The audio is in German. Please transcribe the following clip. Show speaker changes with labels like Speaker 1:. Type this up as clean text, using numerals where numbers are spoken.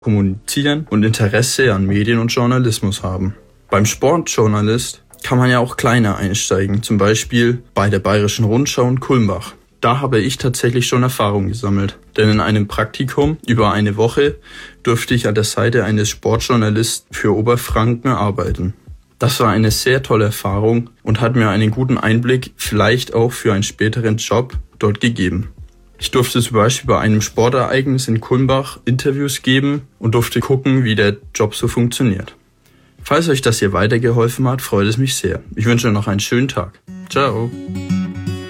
Speaker 1: kommunizieren und Interesse an Medien und Journalismus haben. Beim Sportjournalist kann man ja auch kleiner einsteigen, zum Beispiel bei der Bayerischen Rundschau in Kulmbach. Da habe ich tatsächlich schon Erfahrung gesammelt, denn in einem Praktikum über eine Woche durfte ich an der Seite eines Sportjournalisten für Oberfranken arbeiten. Das war eine sehr tolle Erfahrung und hat mir einen guten Einblick vielleicht auch für einen späteren Job dort gegeben. Ich durfte zum Beispiel bei einem Sportereignis in Kulmbach Interviews geben und durfte gucken, wie der Job so funktioniert. Falls euch das hier weitergeholfen hat, freut es mich sehr. Ich wünsche euch noch einen schönen Tag. Ciao.